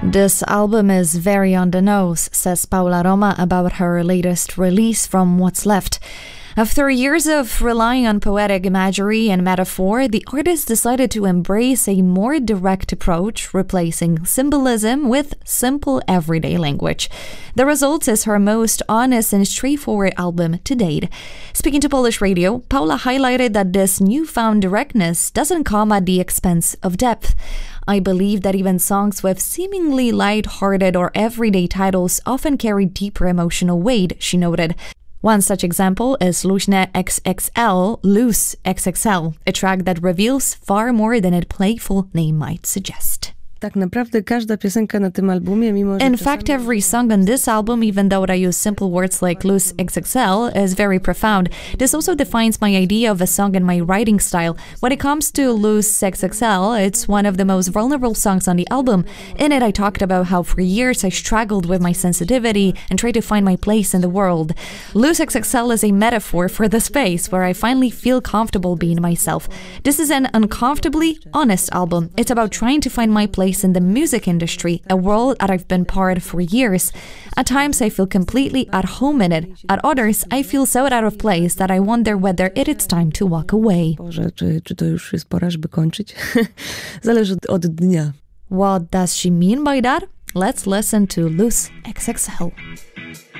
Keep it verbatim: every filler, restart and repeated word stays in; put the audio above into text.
This album is very on the nose, says Paula Roma about her latest release from What's Left. After years of relying on poetic imagery and metaphor, the artist decided to embrace a more direct approach, replacing symbolism with simple everyday language. The result is her most honest and straightforward album to date. Speaking to Polish radio, Paula highlighted that this newfound directness doesn't come at the expense of depth. I believe that even songs with seemingly light-hearted or everyday titles often carry deeper emotional weight, she noted. One such example is Luźne X X L, Loose X X L, a track that reveals far more than its playful name might suggest. Tak naprawdę każda piosenka na tym albumie, mimo że In fact, every song on this album, even though I use simple words like Loose X X L, is very profound. This also defines my idea of a song and my writing style. When it comes to Loose X X L, it's one of the most vulnerable songs on the album. In it, I talked about how for years I struggled with my sensitivity and tried to find my place in the world. Loose X X L is a metaphor for the space where I finally feel comfortable being myself. This is an uncomfortably honest album. It's about trying to find my place in the music industry, a world that I've been part of for years. At times I feel completely at home in it. At others I feel so out of place that I wonder whether it is time to walk away. Boże, czy, czy to już jest pora, żeby kończyć? Zależy od dnia. What does she mean by that? Let's listen to Loose X X L.